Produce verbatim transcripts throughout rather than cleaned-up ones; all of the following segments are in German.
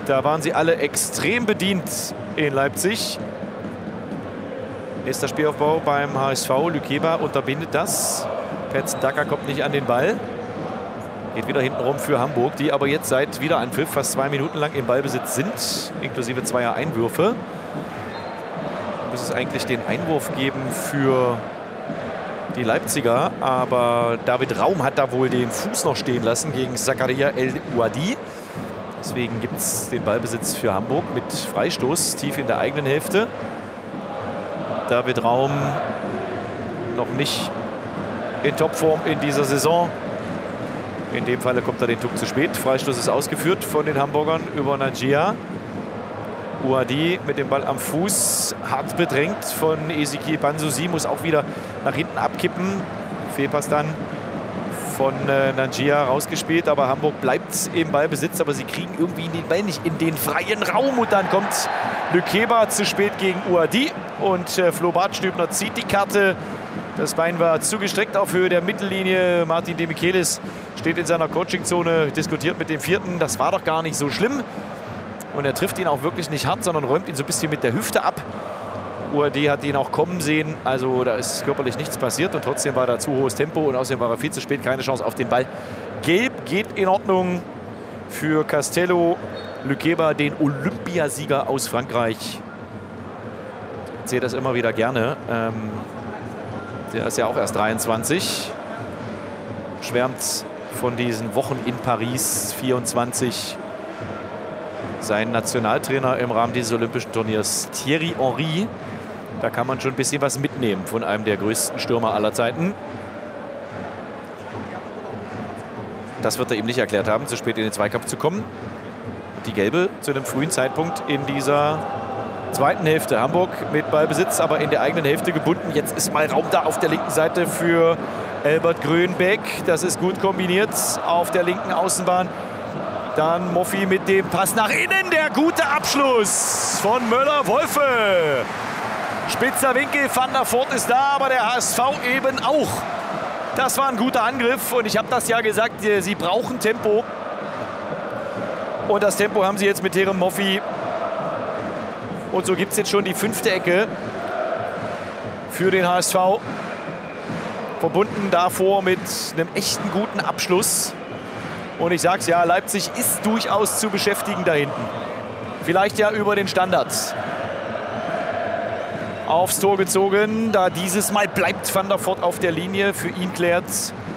Da waren sie alle extrem bedient in Leipzig. Nächster Spielaufbau beim H S V. Lükeba unterbindet das. Petz Dacker kommt nicht an den Ball. Geht wieder hinten rum für Hamburg, die aber jetzt seit Wiederanpfiff fast zwei Minuten lang im Ballbesitz sind, inklusive zweier Einwürfe. Muss es eigentlich den Einwurf geben für die Leipziger, aber David Raum hat da wohl den Fuß noch stehen lassen gegen Zakaria El Ouadi. Deswegen gibt es den Ballbesitz für Hamburg mit Freistoß tief in der eigenen Hälfte. David Raum noch nicht in Topform in dieser Saison. In dem Falle kommt er den Tuck zu spät. Freistoß ist ausgeführt von den Hamburgern über Najia. Ouadi mit dem Ball am Fuß, hart bedrängt von Ezekiel Bansouzi, muss auch wieder nach hinten abkippen. Fehlpass dann von äh, Najia rausgespielt, aber Hamburg bleibt im Ballbesitz, aber sie kriegen irgendwie den Ball nicht in den freien Raum und dann kommt Lükeba zu spät gegen Ouadi und äh, Flo Bartstübner zieht die Karte. Das Bein war zugestreckt auf Höhe der Mittellinie. Martin de Michelis steht in seiner Coachingzone, diskutiert mit dem Vierten. Das war doch gar nicht so schlimm. Und er trifft ihn auch wirklich nicht hart, sondern räumt ihn so ein bisschen mit der Hüfte ab. Ouadi hat ihn auch kommen sehen. Also da ist körperlich nichts passiert. Und trotzdem war da zu hohes Tempo. Und außerdem war er viel zu spät. Keine Chance auf den Ball. Gelb geht in Ordnung für Castello. Lükeba, den Olympiasieger aus Frankreich. Ich sehe das immer wieder gerne. Ähm, der ist ja auch erst dreiundzwanzig. Schwärmt von diesen Wochen in Paris. vierundzwanzig. Sein Nationaltrainer im Rahmen dieses olympischen Turniers, Thierry Henry. Da kann man schon ein bisschen was mitnehmen von einem der größten Stürmer aller Zeiten. Das wird er ihm nicht erklärt haben, zu spät in den Zweikampf zu kommen. Die Gelbe zu einem frühen Zeitpunkt in dieser zweiten Hälfte. Hamburg mit Ballbesitz, aber in der eigenen Hälfte gebunden. Jetzt ist mal Raum da auf der linken Seite für Albert Grönbeck. Das ist gut kombiniert auf der linken Außenbahn. Dann Moffi mit dem Pass nach innen. Der gute Abschluss von Möller-Wolfe. Spitzer Winkel, Van der Voort ist da, aber der H S V eben auch. Das war ein guter Angriff und ich habe das ja gesagt, sie brauchen Tempo. Und das Tempo haben sie jetzt mit Terem Moffi. Und so gibt es jetzt schon die fünfte Ecke für den H S V. Verbunden davor mit einem echten guten Abschluss. Und ich sag's ja, Leipzig ist durchaus zu beschäftigen da hinten. Vielleicht ja über den Standard. Aufs Tor gezogen. Da dieses Mal bleibt Van der Voort auf der Linie. Für ihn klärt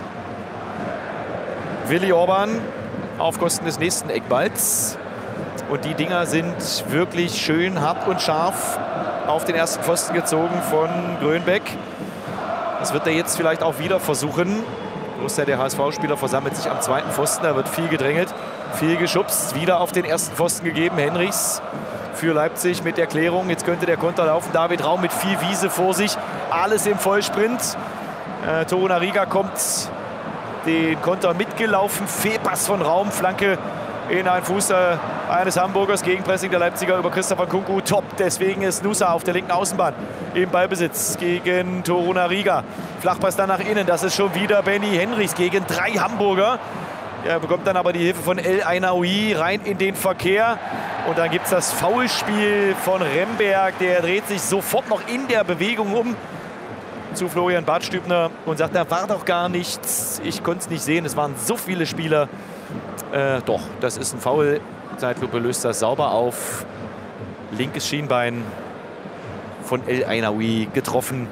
Willi Orban auf Kosten des nächsten Eckballs. Und die Dinger sind wirklich schön hart und scharf auf den ersten Pfosten gezogen von Grönbeck. Das wird er jetzt vielleicht auch wieder versuchen. Großteil der H S V-Spieler versammelt sich am zweiten Pfosten. Da wird viel gedrängelt, viel geschubst. Wieder auf den ersten Pfosten gegeben. Henrichs für Leipzig mit der Klärung. Jetzt könnte der Konter laufen. David Raum mit viel Wiese vor sich. Alles im Vollsprint. Äh, Torunariga kommt den Konter mitgelaufen. Fehlpass von Raum. Flanke in einen Fuß äh, eines Hamburgers. Gegenpressing der Leipziger über Christopher Nkunku. Top. Deswegen ist Nusa auf der linken Außenbahn im Ballbesitz gegen Torunariga. Flachpass dann nach innen. Das ist schon wieder Benny Henrichs gegen drei Hamburger. Er bekommt dann aber die Hilfe von El Ainaoui rein in den Verkehr. Und dann gibt es das Foulspiel von Remberg. Der dreht sich sofort noch in der Bewegung um zu Florian Bartstübner und sagt, da war doch gar nichts. Ich konnte es nicht sehen. Es waren so viele Spieler. Äh, doch, das ist ein Foul. Zeitlupe löst das sauber auf. Linkes Schienbein von El Ainaoui getroffen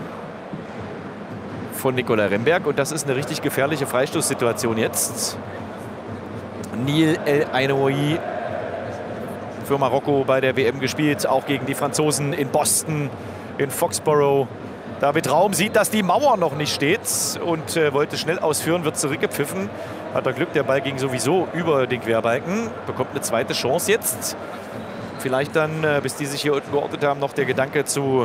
von Nicola Remberg. Und das ist eine richtig gefährliche Freistoßsituation jetzt. Nil El Ainaoui für Marokko bei der W M gespielt, auch gegen die Franzosen in Boston, in Foxborough. David Raum sieht, dass die Mauer noch nicht steht und äh, wollte schnell ausführen, wird zurückgepfiffen. Hat er Glück, der Ball ging sowieso über den Querbalken. Bekommt eine zweite Chance jetzt. Vielleicht dann, äh, bis die sich hier unten geordnet haben, noch der Gedanke zu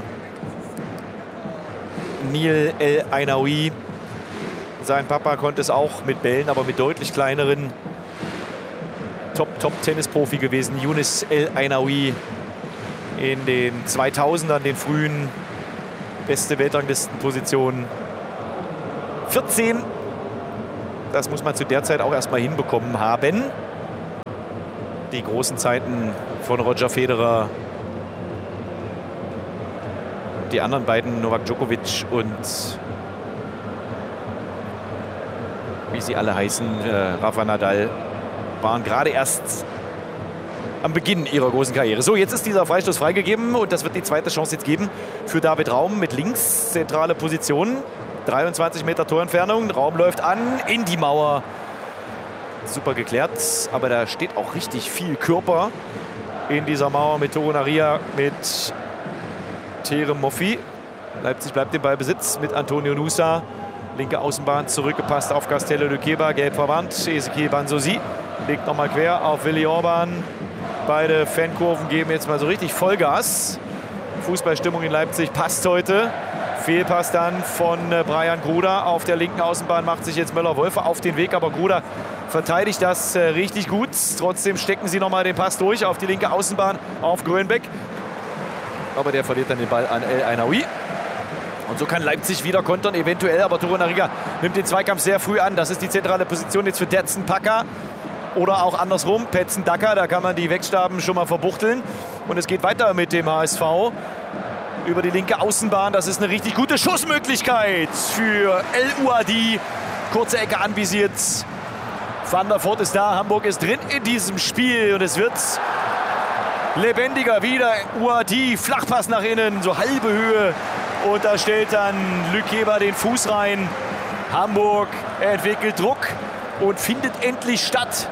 Nil El Ainaoui. Sein Papa konnte es auch mit Bällen, aber mit deutlich kleineren. Top-Top-Tennisprofi gewesen, Younes El Ainaoui in den zweitausendern, den frühen, beste Weltranglistenposition. vierzehn, das muss man zu der Zeit auch erstmal hinbekommen haben. die großen Zeiten von Roger Federer, die anderen beiden, Novak Djokovic und wie sie alle heißen, äh, Rafa Nadal, waren gerade erst am Beginn ihrer großen Karriere. So, jetzt ist dieser Freistoß freigegeben und das wird die zweite Chance jetzt geben für David Raum mit links, zentrale Position, dreiundzwanzig Meter Torentfernung, Raum läuft an, in die Mauer. Super geklärt, aber da steht auch richtig viel Körper in dieser Mauer mit Torunarigha, mit Terem Moffi. Leipzig bleibt im Ballbesitz mit Antonio Nusa. Linke Außenbahn zurückgepasst auf Castello Luqueba, gelb verwandt. Ezequiel Bansozi legt nochmal quer auf Willi Orban. Beide Fankurven geben jetzt mal so richtig Vollgas. Fußballstimmung in Leipzig passt heute. Fehlpass dann von Brian Gruder auf der linken Außenbahn, macht sich jetzt Möller-Wolfe auf den Weg, aber Gruder verteidigt das äh, richtig gut. Trotzdem stecken sie nochmal den Pass durch auf die linke Außenbahn auf Grönbeck. Aber der verliert dann den Ball an El Ainaoui. Und so kann Leipzig wieder kontern, eventuell. Aber Torunarigha nimmt den Zweikampf sehr früh an. Das ist die zentrale Position jetzt für Dedson Packer. Oder auch andersrum, Petson Daka. Da kann man die Wegstaben schon mal verbuchteln. Und es geht weiter mit dem H S V. Über die linke Außenbahn. Das ist eine richtig gute Schussmöglichkeit für El Ouadi. Kurze Ecke anvisiert. Van der Voort ist da. Hamburg ist drin in diesem Spiel. Und es wird lebendiger wieder. Ouadi, Flachpass nach innen, so halbe Höhe. Und da stellt dann Luqueba den Fuß rein. Hamburg entwickelt Druck und findet endlich statt.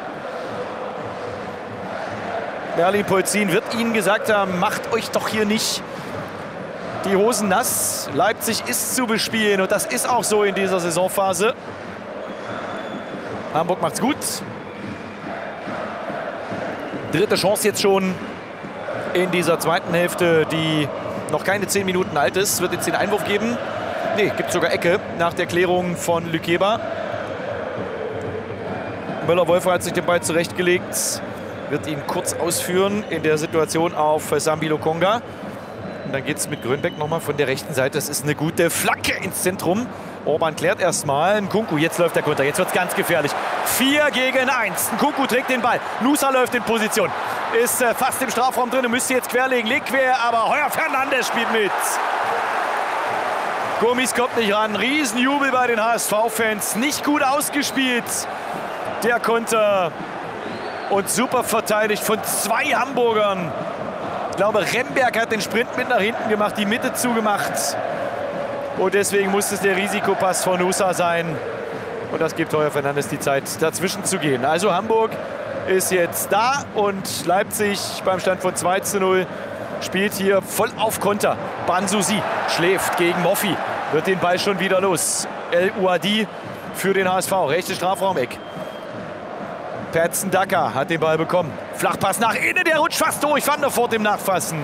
Merlin Polzin wird ihnen gesagt haben, macht euch doch hier nicht die Hosen nass. Leipzig ist zu bespielen und das ist auch so in dieser Saisonphase. Hamburg macht's gut. Dritte Chance jetzt schon in dieser zweiten Hälfte, die noch keine zehn Minuten alt ist. Wird jetzt den Einwurf geben. Nee, gibt sogar Ecke nach der Klärung von Luqueba. Möller-Wolfe hat sich den Ball zurechtgelegt. Wird ihn kurz ausführen in der Situation auf Sambi Lokonga. Und dann geht es mit Grönbeck nochmal von der rechten Seite. Das ist eine gute Flagge ins Zentrum. Orban klärt erstmal. Nkunku, jetzt läuft der Konter. Jetzt wird es ganz gefährlich. vier gegen eins. Nkunku trägt den Ball. Nusa läuft in Position. Ist äh, fast im Strafraum drin. Müsste jetzt querlegen. Legt quer, aber Heuer Fernandes spielt mit. Gomis kommt nicht ran. Riesenjubel bei den H S V-Fans. Nicht gut ausgespielt. Der Konter. Und super verteidigt von zwei Hamburgern. Ich glaube, Remberg hat den Sprint mit nach hinten gemacht, die Mitte zugemacht. Und deswegen muss es der Risikopass von Nusa sein. Und das gibt Heuer Fernandes die Zeit, dazwischen zu gehen. Also Hamburg ist jetzt da und Leipzig beim Stand von zwei zu null spielt hier voll auf Konter. Bansusi schläft gegen Moffi, wird den Ball schon wieder los. El Ouadi für den H S V, rechte Strafraumeck. Petson Daka hat den Ball bekommen. Flachpass nach innen, der rutscht fast durch. Van der Voort im Nachfassen.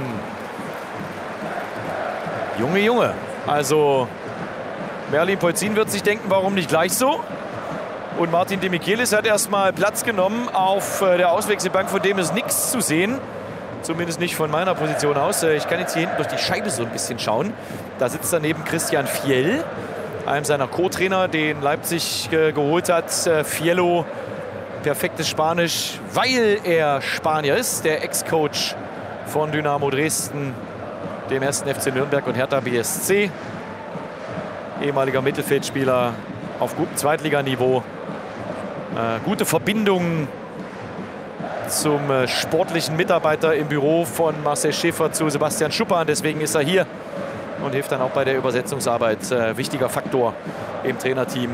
Junge, Junge. Also Merlin Polzin wird sich denken, warum nicht gleich so? Und Martin de Michelis hat erstmal Platz genommen auf der Auswechselbank, von dem ist nichts zu sehen. Zumindest nicht von meiner Position aus. Ich kann jetzt hier hinten durch die Scheibe so ein bisschen schauen. Da sitzt daneben Christian Fiel, einem seiner Co-Trainer, den Leipzig ge geholt hat. Fiello, perfektes Spanisch, weil er Spanier ist. Der Ex-Coach von Dynamo Dresden, dem ersten F C Nürnberg und Hertha B S C. Ehemaliger Mittelfeldspieler auf gutem Zweitliganiveau. Äh, gute Verbindung zum äh, sportlichen Mitarbeiter im Büro von Marcel Schäfer zu Sebastian Schuppan. Deswegen ist er hier und hilft dann auch bei der Übersetzungsarbeit. Äh, wichtiger Faktor im Trainerteam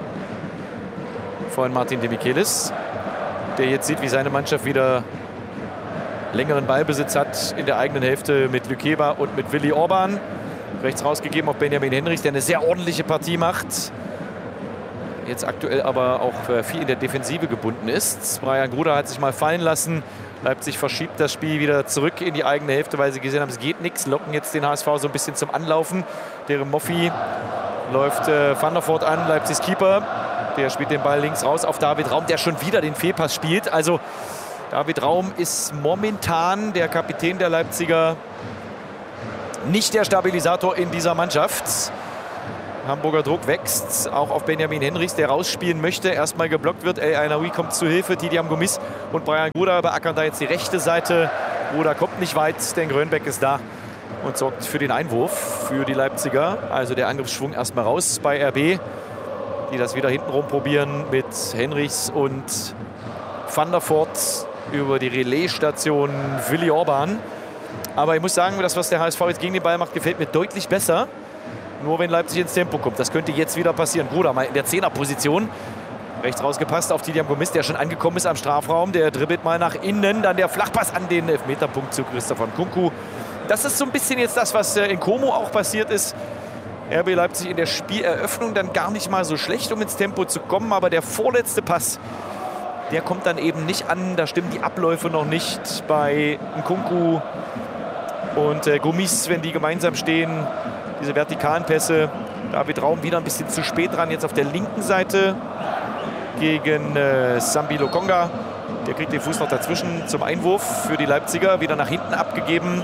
von Martin de Michelis, der jetzt sieht, wie seine Mannschaft wieder längeren Ballbesitz hat in der eigenen Hälfte mit Luqueba und mit Willi Orban. Rechts rausgegeben auf Benjamin Henrichs, der eine sehr ordentliche Partie macht. Jetzt aktuell aber auch viel in der Defensive gebunden ist. Brian Gruder hat sich mal fallen lassen. Leipzig verschiebt das Spiel wieder zurück in die eigene Hälfte, weil sie gesehen haben, es geht nichts. Locken jetzt den H S V so ein bisschen zum Anlaufen. Terem Moffi läuft äh, Van der Voort an, Leipzigs Keeper. Der spielt den Ball links raus auf David Raum, der schon wieder den Fehlpass spielt. Also David Raum ist momentan der Kapitän der Leipziger, nicht der Stabilisator in dieser Mannschaft. Hamburger Druck wächst, auch auf Benjamin Henrichs, der rausspielen möchte. Erstmal geblockt wird. El Ainaoui kommt zu Hilfe. Tidiam Gomis und Brian Gruda beackern da jetzt die rechte Seite. Gruda kommt nicht weit, denn Grönbeck ist da und sorgt für den Einwurf für die Leipziger. Also der Angriffsschwung erstmal raus bei R B, die das wieder hintenrum probieren mit Henrichs und Van der Voort über die Relaisstation Willi Orban. Aber ich muss sagen, das, was der H S V jetzt gegen den Ball macht, gefällt mir deutlich besser. Nur wenn Leipzig ins Tempo kommt. Das könnte jetzt wieder passieren. Gruda mal in der Zehnerposition. Rechts rausgepasst auf Tidiam Gomis, der schon angekommen ist am Strafraum. Der dribbelt mal nach innen. Dann der Flachpass an den Elfmeterpunkt zu Christopher Nkunku. Das ist so ein bisschen jetzt das, was in Como auch passiert ist. R B Leipzig in der Spieleröffnung dann gar nicht mal so schlecht, um ins Tempo zu kommen. Aber der vorletzte Pass, der kommt dann eben nicht an. Da stimmen die Abläufe noch nicht bei Nkunku und äh, Gomis, wenn die gemeinsam stehen. Diese vertikalen Pässe. David Raum wieder ein bisschen zu spät dran. Jetzt auf der linken Seite gegen äh, Sambi Lokonga. Der kriegt den Fuß noch dazwischen zum Einwurf für die Leipziger. Wieder nach hinten abgegeben.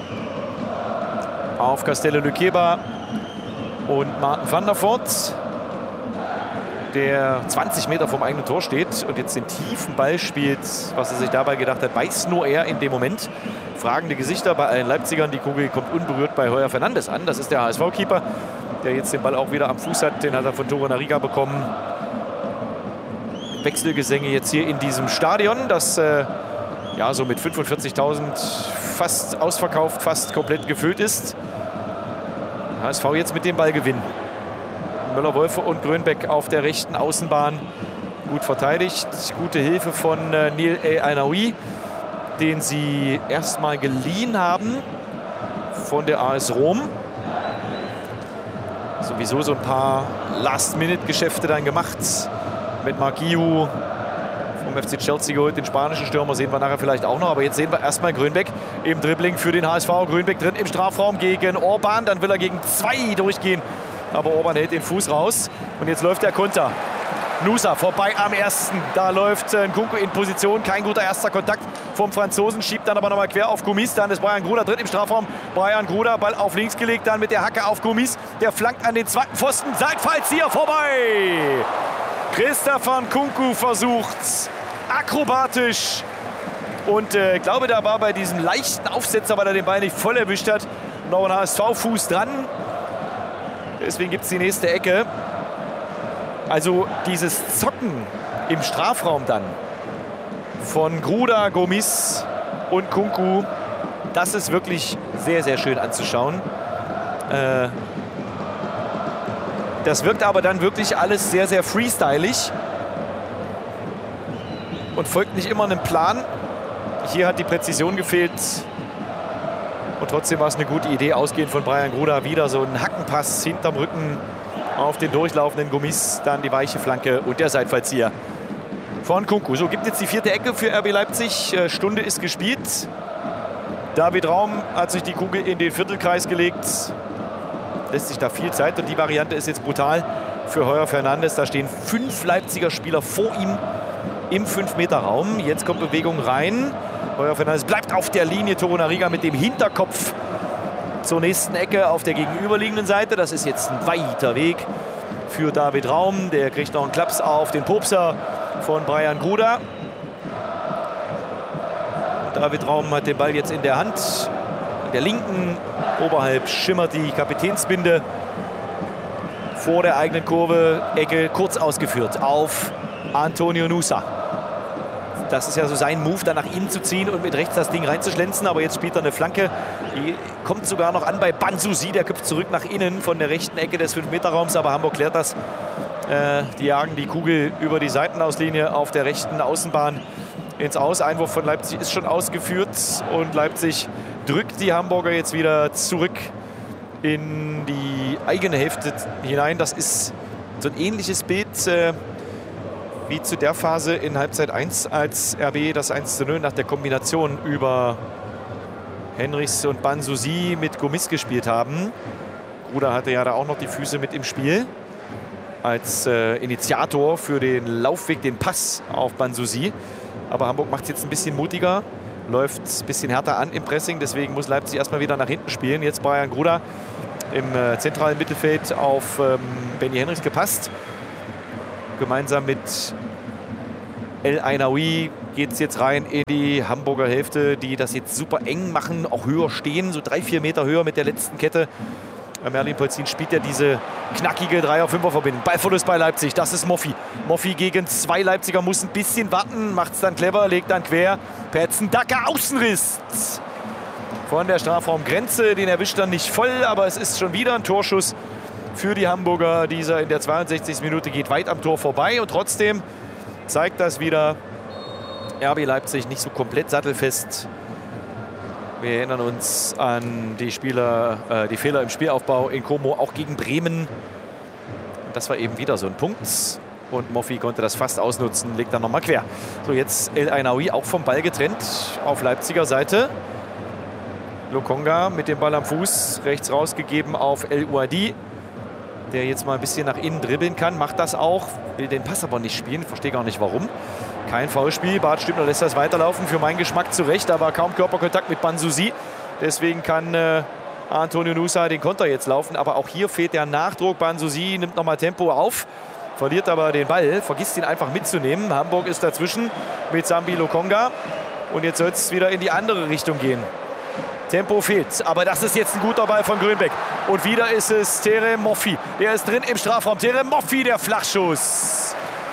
Auf Castelle Lukeba und Martin van der Voort, der zwanzig Meter vom eigenen Tor steht und jetzt den tiefen Ball spielt. Was er sich dabei gedacht hat, weiß nur er in dem Moment. Fragende Gesichter bei allen Leipzigern. Die Kugel kommt unberührt bei Heuer Fernandes an. Das ist der H S V-Keeper, der jetzt den Ball auch wieder am Fuß hat. Den hat er von Torunariga bekommen. Wechselgesänge jetzt hier in diesem Stadion, das äh, ja so mit fünfundvierzigtausend fast ausverkauft, fast komplett gefüllt ist. H S V jetzt mit dem Ballgewinn. Müller-Wolfe und Grönbeck auf der rechten Außenbahn. Gut verteidigt. Gute Hilfe von äh, Neil El Ainaoui, den sie erstmal geliehen haben von der A S Rom. Sowieso so ein paar Last-Minute-Geschäfte dann gemacht. Mit Marc Guiu vom F C Chelsea geholt. Den spanischen Stürmer sehen wir nachher vielleicht auch noch. Aber jetzt sehen wir erstmal Grönbeck im Dribbling für den H S V. Grönbeck drin im Strafraum gegen Orban. Dann will er gegen zwei durchgehen. Aber Orban hält den Fuß raus. Und jetzt läuft der Konter. Nusa vorbei am ersten. Da läuft äh, Nkunku in Position. Kein guter erster Kontakt vom Franzosen. Schiebt dann aber nochmal quer auf Gomis. Dann ist Brian Gruda drin im Strafraum. Brian Gruda, Ball auf links gelegt. Dann mit der Hacke auf Gomis. Der flankt an den zweiten Pfosten. Seitfallzieher vorbei. Christopher Nkunku versucht akrobatisch. Und ich äh, glaube, da war bei diesem leichten Aufsetzer, weil er den Ball nicht voll erwischt hat, noch ein H S V-Fuß dran. Deswegen gibt es die nächste Ecke. Also dieses Zocken im Strafraum dann von Gruda, Gomis und Nkunku, das ist wirklich sehr, sehr schön anzuschauen. Äh, das wirkt aber dann wirklich alles sehr, sehr freestylig und folgt nicht immer einem Plan. Hier hat die Präzision gefehlt. Und trotzdem war es eine gute Idee, ausgehend von Brian Gruda. Wieder so ein Hackenpass hinterm Rücken auf den durchlaufenden Gomis. Dann die weiche Flanke und der Seitfallzieher von Nkunku. So, gibt jetzt die vierte Ecke für R B Leipzig. Stunde ist gespielt. David Raum hat sich die Kugel in den Viertelkreis gelegt. Lässt sich da viel Zeit. Und die Variante ist jetzt brutal für Heuer Fernandes. Da stehen fünf Leipziger Spieler vor ihm im fünf Meter Raum. Jetzt kommt Bewegung rein. Heuer Fernandes bleibt auf der Linie. Torunariga mit dem Hinterkopf zur nächsten Ecke auf der gegenüberliegenden Seite. Das ist jetzt ein weiter Weg für David Raum. Der kriegt noch einen Klaps auf den Popser von Brian Gruda. David Raum hat den Ball jetzt in der Hand. In der linken oberhalb schimmert die Kapitänsbinde. Vor der eigenen Kurve, Ecke kurz ausgeführt auf Antonio Nusa. Das ist ja so sein Move, dann nach innen zu ziehen und mit rechts das Ding reinzuschlänzen. Aber jetzt spielt er eine Flanke. Die kommt sogar noch an bei Banzusi. Der köpft zurück nach innen von der rechten Ecke des fünf Meter Raums. Aber Hamburg klärt das. Äh, die jagen die Kugel über die Seitenauslinie auf der rechten Außenbahn ins Aus. Einwurf von Leipzig ist schon ausgeführt. Und Leipzig drückt die Hamburger jetzt wieder zurück in die eigene Hälfte hinein. Das ist so ein ähnliches Bild äh, wie zu der Phase in Halbzeit eins, als R B das eins zu null nach der Kombination über Henrichs und Banzusi mit Gomis gespielt haben. Gruda hatte ja da auch noch die Füße mit im Spiel als äh, Initiator für den Laufweg, den Pass auf Banzusi. Aber Hamburg macht es jetzt ein bisschen mutiger, läuft ein bisschen härter an im Pressing. Deswegen muss Leipzig erstmal wieder nach hinten spielen. Jetzt Brian Gruda im äh, zentralen Mittelfeld auf ähm, Benny Henrichs gepasst. Gemeinsam mit El Ainaoui geht es jetzt rein in die Hamburger Hälfte, die das jetzt super eng machen, auch höher stehen, so drei, vier Meter höher mit der letzten Kette. Merlin Polzin spielt ja diese knackige Dreier-Fünfer-Verbindung. Ballverlust bei Leipzig, das ist Moffi. Moffi gegen zwei Leipziger, muss ein bisschen warten, macht es dann clever, legt dann quer. Petzen Dacker, Außenriss von der Strafraumgrenze, den erwischt dann nicht voll, aber es ist schon wieder ein Torschuss für die Hamburger. Dieser in der zweiundsechzigsten Minute geht weit am Tor vorbei und trotzdem zeigt das wieder R B Leipzig nicht so komplett sattelfest. Wir erinnern uns an die Spieler, äh, die Fehler im Spielaufbau in Como, auch gegen Bremen. Das war eben wieder so ein Punkt. Und Moffi konnte das fast ausnutzen, legt dann nochmal quer. So, jetzt El Ainaoui auch vom Ball getrennt auf Leipziger Seite. Lokonga mit dem Ball am Fuß, rechts rausgegeben auf El Ouadi, der jetzt mal ein bisschen nach innen dribbeln kann, macht das auch, will den Pass aber nicht spielen, verstehe gar nicht warum. Kein Foulspiel, Bart Stübner lässt das weiterlaufen, für meinen Geschmack zurecht, aber kaum Körperkontakt mit Bansouzi. Deswegen kann äh, Antonio Nusa den Konter jetzt laufen, aber auch hier fehlt der Nachdruck. Bansouzi nimmt nochmal Tempo auf, verliert aber den Ball, vergisst ihn einfach mitzunehmen. Hamburg ist dazwischen mit Sambi Lokonga und jetzt soll es wieder in die andere Richtung gehen. Tempo fehlt, aber das ist jetzt ein guter Ball von Grönbeck. Und wieder ist es Terem Moffi, der ist drin im Strafraum. Terem Moffi, der Flachschuss.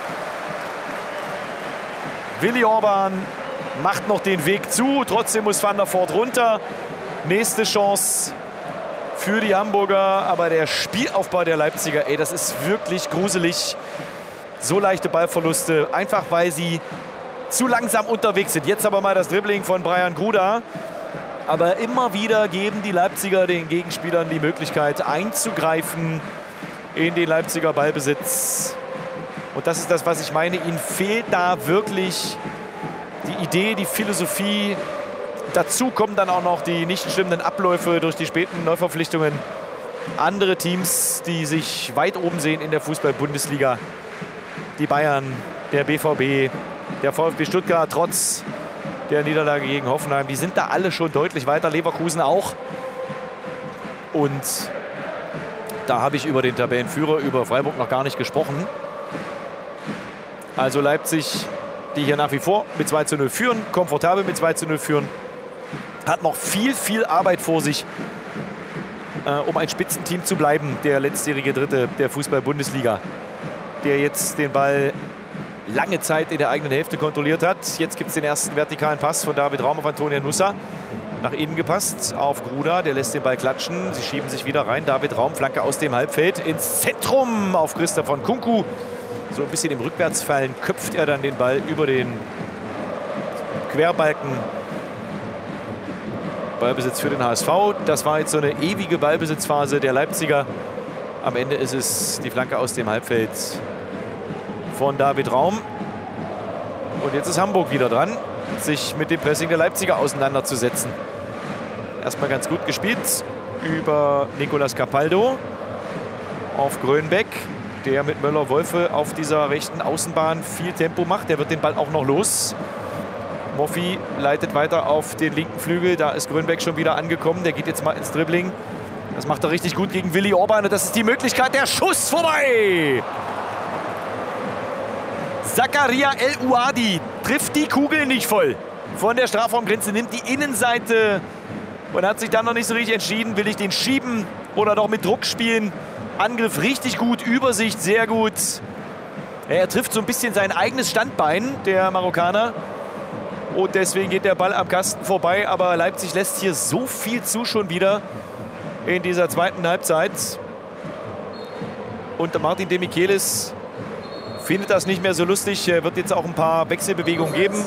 Willi Orban macht noch den Weg zu, trotzdem muss Van der Voort runter. Nächste Chance für die Hamburger, aber der Spielaufbau der Leipziger, ey, das ist wirklich gruselig. So leichte Ballverluste, einfach weil sie zu langsam unterwegs sind. Jetzt aber mal das Dribbling von Brian Gruda. Aber immer wieder geben die Leipziger den Gegenspielern die Möglichkeit einzugreifen in den Leipziger Ballbesitz. Und das ist das, was ich meine. Ihnen fehlt da wirklich die Idee, die Philosophie. Dazu kommen dann auch noch die nicht stimmenden Abläufe durch die späten Neuverpflichtungen. Andere Teams, die sich weit oben sehen in der Fußball-Bundesliga. Die Bayern, der B V B, der VfB Stuttgart, trotz der Niederlage gegen Hoffenheim. Die sind da alle schon deutlich weiter. Leverkusen auch. Und da habe ich über den Tabellenführer, über Freiburg noch gar nicht gesprochen. Also Leipzig, die hier nach wie vor mit zwei zu null führen, komfortabel mit zwei zu null führen, hat noch viel, viel Arbeit vor sich, äh, um ein Spitzenteam zu bleiben. Der letztjährige Dritte der Fußball-Bundesliga, der jetzt den Ball lange Zeit in der eigenen Hälfte kontrolliert hat. Jetzt gibt es den ersten vertikalen Pass von David Raum auf Antonio Nusa. Nach innen gepasst auf Gruda, der lässt den Ball klatschen. Sie schieben sich wieder rein. David Raum, Flanke aus dem Halbfeld ins Zentrum auf Christoph von Kunku. So ein bisschen im Rückwärtsfallen köpft er dann den Ball über den Querbalken. Ballbesitz für den H S V. Das war jetzt so eine ewige Ballbesitzphase der Leipziger. Am Ende ist es die Flanke aus dem Halbfeld von David Raum. Und jetzt ist Hamburg wieder dran, sich mit dem Pressing der Leipziger auseinanderzusetzen. Erstmal ganz gut gespielt über Nicolas Capaldo auf Grönbeck, der mit Möller-Wolfe auf dieser rechten Außenbahn viel Tempo macht. Der wird den Ball auch noch los. Moffi leitet weiter auf den linken Flügel. Da ist Grönbeck schon wieder angekommen. Der geht jetzt mal ins Dribbling. Das macht er richtig gut gegen Willi Orban. Und das ist die Möglichkeit. Der Schuss vorbei. Zakaria El Ouadi trifft die Kugel nicht voll. Von der Strafraumgrenze nimmt die Innenseite und hat sich dann noch nicht so richtig entschieden. Will ich den schieben oder doch mit Druck spielen? Angriff richtig gut, Übersicht sehr gut. Er trifft so ein bisschen sein eigenes Standbein, der Marokkaner. Und deswegen geht der Ball am Kasten vorbei. Aber Leipzig lässt hier so viel zu schon wieder in dieser zweiten Halbzeit. Und Martin Demichelis findet das nicht mehr so lustig. Er wird jetzt auch ein paar Wechselbewegungen geben.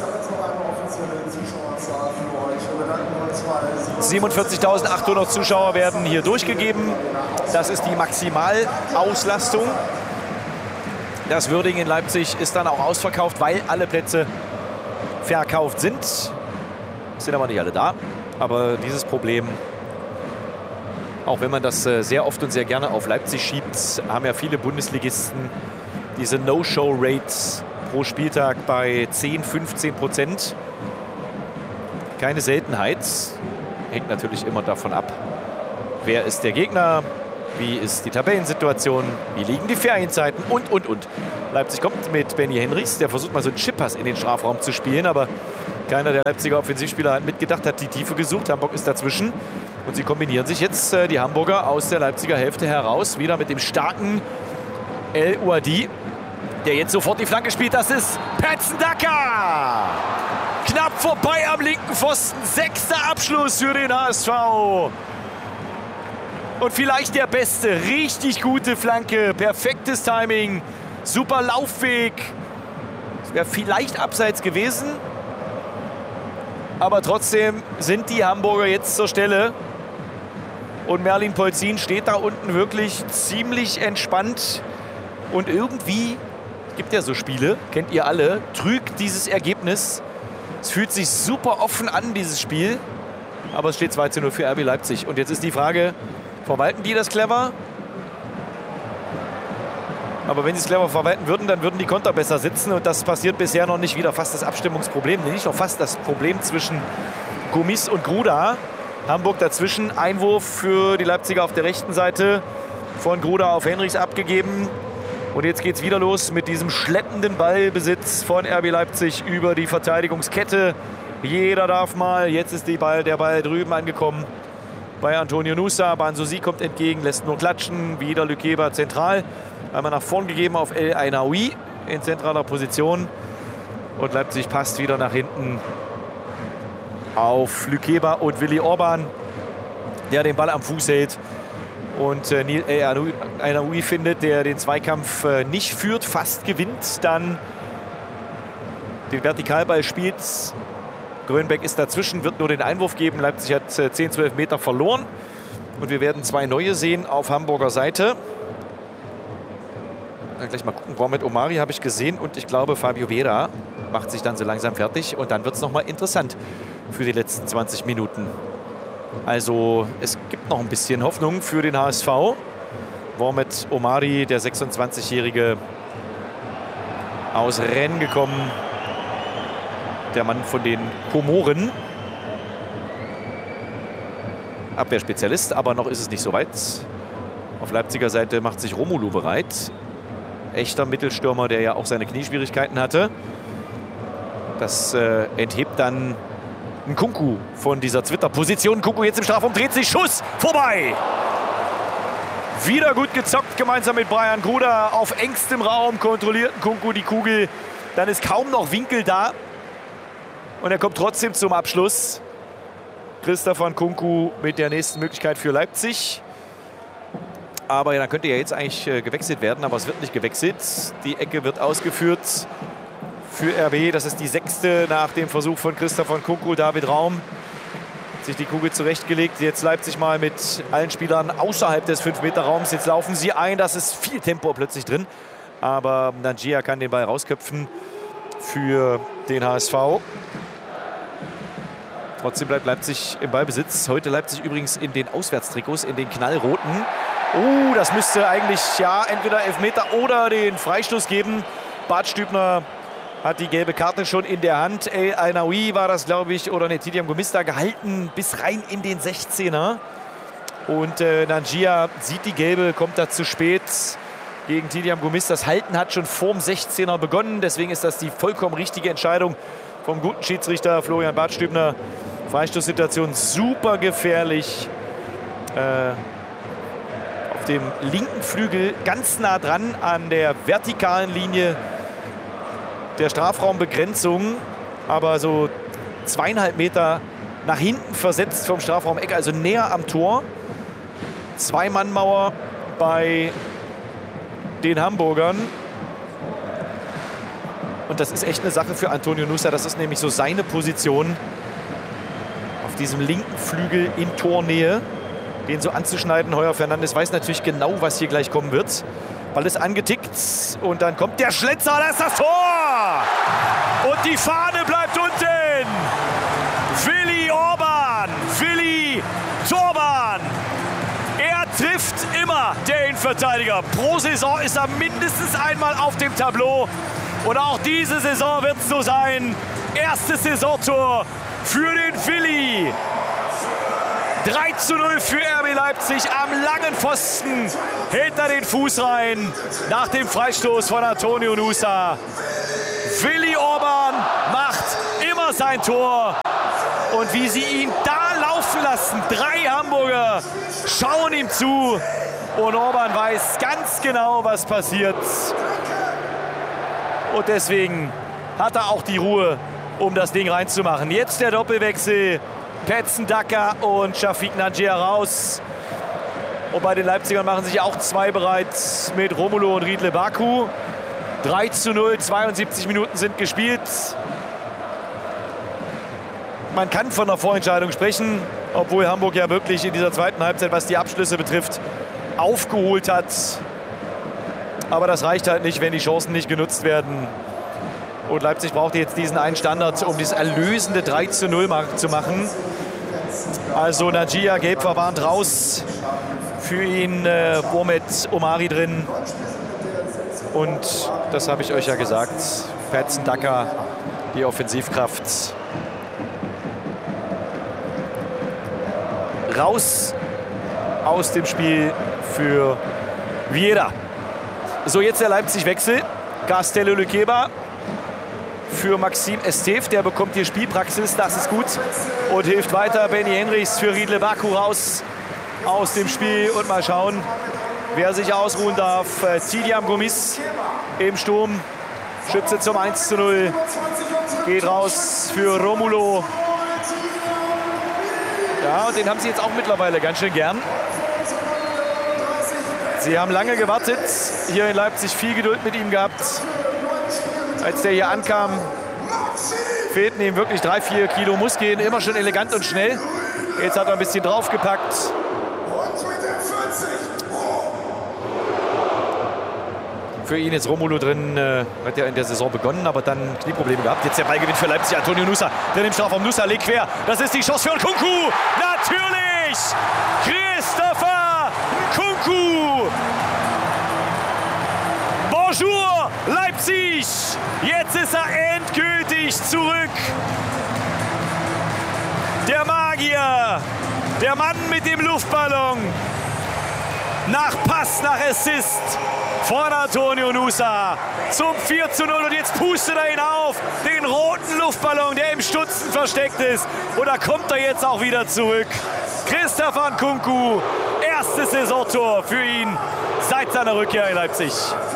siebenundvierzigtausendachthundert Zuschauer werden hier durchgegeben. Das ist die Maximalauslastung. Das Würding in Leipzig ist dann auch ausverkauft, weil alle Plätze verkauft sind. Sind aber nicht alle da. Aber dieses Problem, auch wenn man das sehr oft und sehr gerne auf Leipzig schiebt, haben ja viele Bundesligisten diese No-Show-Rates pro Spieltag bei zehn, fünfzehn Prozent. Keine Seltenheit. Hängt natürlich immer davon ab, wer ist der Gegner, Wie ist die Tabellensituation? Wie liegen die Ferienzeiten? Und, und, und. Leipzig kommt mit Benny Henrichs. Der versucht mal so einen Chippass in den Strafraum zu spielen, aber keiner der Leipziger Offensivspieler hat mitgedacht, hat die Tiefe gesucht. Hamburg ist dazwischen. Und sie kombinieren sich jetzt, äh, die Hamburger, aus der Leipziger Hälfte heraus. Wieder mit dem starken El Ouadi, der jetzt sofort die Flanke spielt. Das ist Patson Daka. Knapp vorbei am linken Pfosten. Sechster Abschluss für den H S V. Und vielleicht der beste. Richtig gute Flanke. Perfektes Timing. Super Laufweg. Es wäre vielleicht abseits gewesen. Aber trotzdem sind die Hamburger jetzt zur Stelle. Und Merlin Polzin steht da unten wirklich ziemlich entspannt. Und irgendwie, es gibt ja so Spiele, kennt ihr alle, trügt dieses Ergebnis. Es fühlt sich super offen an, dieses Spiel. Aber es steht zwei zu null für R B Leipzig. Und jetzt ist die Frage, verwalten die das clever? Aber wenn sie es clever verwalten würden, dann würden die Konter besser sitzen. Und das passiert bisher noch nicht. Wieder fast das Abstimmungsproblem. Nicht noch fast das Problem zwischen Gomis und Gruda. Hamburg dazwischen. Einwurf für die Leipziger auf der rechten Seite. Von Gruda auf Henrichs abgegeben. Und jetzt geht es wieder los mit diesem schleppenden Ballbesitz von R B Leipzig über die Verteidigungskette. Jeder darf mal. Jetzt ist die Ball, der Ball drüben angekommen bei Antonio Nusa. Banzusi kommt entgegen, lässt nur klatschen. Wieder Lükeba zentral. Einmal nach vorn gegeben auf El Ainaoui in zentraler Position. Und Leipzig passt wieder nach hinten auf Lükeba und Willi Orban, der den Ball am Fuß hält. Und äh, Nil El Ainaoui findet, der den Zweikampf äh, nicht führt, fast gewinnt, dann den Vertikalball spielt. Grönbeck ist dazwischen, wird nur den Einwurf geben. Leipzig hat äh, zehn, zwölf Meter verloren. Und wir werden zwei neue sehen auf Hamburger Seite. Dann gleich mal gucken. Mohamed Omari habe ich gesehen und ich glaube Fabio Vera macht sich dann so langsam fertig. Und dann wird es nochmal interessant für die letzten zwanzig Minuten. Also es gibt noch ein bisschen Hoffnung für den H S V. Mohamed Omari, der sechsundzwanzigjährige, aus Rennes gekommen. Der Mann von den Komoren. Abwehrspezialist, aber noch ist es nicht so weit. Auf Leipziger Seite macht sich Romulu bereit. Echter Mittelstürmer, der ja auch seine Knieschwierigkeiten hatte. Das äh, enthebt dann Nkunku von dieser Twitter-Position. Nkunku jetzt im Strafraum, dreht sich, Schuss, vorbei. Wieder gut gezockt, gemeinsam mit Brian Gruda. Auf engstem Raum kontrolliert Nkunku die Kugel. Dann ist kaum noch Winkel da. Und er kommt trotzdem zum Abschluss. Christopher Nkunku mit der nächsten Möglichkeit für Leipzig. Aber ja, dann könnte ja jetzt eigentlich äh, gewechselt werden, aber es wird nicht gewechselt. Die Ecke wird ausgeführt für R B. Das ist die sechste nach dem Versuch von Christopher Nkunku. David Raum hat sich die Kugel zurechtgelegt. Jetzt Leipzig mal mit allen Spielern außerhalb des fünf Meter Raums. Jetzt laufen sie ein. Das ist viel Tempo plötzlich drin. Aber Nangia kann den Ball rausköpfen für den H S V. Trotzdem bleibt Leipzig im Ballbesitz. Heute Leipzig übrigens in den Auswärtstrikots, in den knallroten. Oh, das müsste eigentlich ja entweder Elfmeter oder den Freistoß geben. Bart Stübner hat die gelbe Karte schon in der Hand. El Ainaoui war das, glaube ich, oder ne, Tidiam Gomista gehalten bis rein in den sechzehner. Und äh, Nangia sieht die gelbe, kommt da zu spät gegen Tidiam Gomista. Das Halten hat schon vorm sechzehner begonnen. Deswegen ist das die vollkommen richtige Entscheidung vom guten Schiedsrichter Florian Bartstübner. Freistoßsituation super gefährlich. Äh, auf dem linken Flügel ganz nah dran an der vertikalen Linie der Strafraumbegrenzung. Aber so zweieinhalb Meter nach hinten versetzt vom Strafraum-Eck, also näher am Tor. Zwei-Mann-Mauer bei den Hamburgern. Und das ist echt eine Sache für Antonio Nusa. Das ist nämlich so seine Position auf diesem linken Flügel in Tornähe. Den so anzuschneiden. Heuer Fernandes weiß natürlich genau, was hier gleich kommen wird. Ball ist angetickt und dann kommt der Schlitzer. Da ist das Tor! Und die Fahne bleibt unten. Willi Orban, Willi Torban. Er trifft immer, der Innenverteidiger. Pro Saison ist er mindestens einmal auf dem Tableau. Und auch diese Saison wird es so sein. Erstes Saisontor für den Willi. drei zu null für R B Leipzig. Am langen Pfosten hält er den Fuß rein nach dem Freistoß von Antonio Nusa. Willi Orban macht immer sein Tor. Und wie sie ihn da laufen lassen, drei Hamburger schauen ihm zu. Und Orban weiß ganz genau, was passiert. Und deswegen hat er auch die Ruhe, um das Ding reinzumachen. Jetzt der Doppelwechsel. Patson Daka und Shafiq Nagia raus. Und bei den Leipzigern machen sich auch zwei bereit mit Romulo und Riedle Baku. drei zu null, zweiundsiebzig Minuten sind gespielt. Man kann von einer Vorentscheidung sprechen, obwohl Hamburg ja wirklich in dieser zweiten Halbzeit, was die Abschlüsse betrifft, aufgeholt hat. Aber das reicht halt nicht, wenn die Chancen nicht genutzt werden. Und Leipzig braucht jetzt diesen einen Standard, um dieses erlösende drei zu null zu machen. Also Nagia gelb verwarnt raus. Für ihn äh, Bomet Omari drin. Und das habe ich euch ja gesagt. Patson Daka, die Offensivkraft. Raus aus dem Spiel für Vieira. So, jetzt der Leipzig-Wechsel. Castello Luqueba für Maxime Esteve, der bekommt hier Spielpraxis, das ist gut. Und hilft weiter Benny Henrichs für Riedle Baku raus aus dem Spiel. Und mal schauen, wer sich ausruhen darf. Tidiam Gomis im Sturm. Schütze zum eins zu null. Geht raus für Romulo. Ja, und den haben sie jetzt auch mittlerweile ganz schön gern. Sie haben lange gewartet, hier in Leipzig viel Geduld mit ihm gehabt. Als der hier ankam, fehlten ihm wirklich drei, vier Kilo Muskeln, immer schon elegant und schnell. Jetzt hat er ein bisschen draufgepackt. Für ihn ist Romulo drin, äh, hat ja in der Saison begonnen, aber dann Knieprobleme gehabt. Jetzt der Ballgewinn für Leipzig, Antonio Nusa, der im Strafraum. Nusa legt quer, das ist die Chance für Nkunku. Natürlich! Christopher Nkunku! Bonjour Leipzig! Jetzt ist er endgültig zurück. Der Magier, der Mann mit dem Luftballon. Nach Pass, nach Assist von Antonio Nusa zum vier zu null. Und jetzt pustet er ihn auf, den roten Luftballon, der im Stutzen versteckt ist. Und da kommt er jetzt auch wieder zurück. Christopher Nkunku, erstes Saisontor für ihn seit seiner Rückkehr in Leipzig.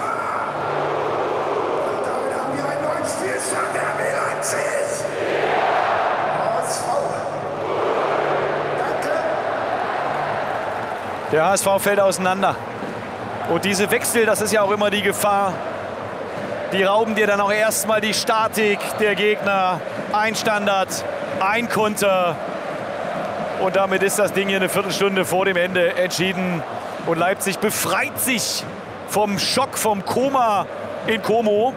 Der H S V fällt auseinander. Und diese Wechsel, das ist ja auch immer die Gefahr. Die rauben dir dann auch erstmal die Statik der Gegner. Ein Standard, ein Konter. Und damit ist das Ding hier eine Viertelstunde vor dem Ende entschieden. Und Leipzig befreit sich vom Schock, vom Koma in Como.